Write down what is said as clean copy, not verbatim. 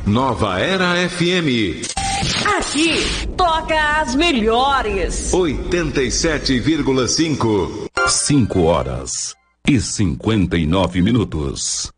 Nova Era FM. Aqui toca as melhores. 87,5. 5 horas e 59 minutos.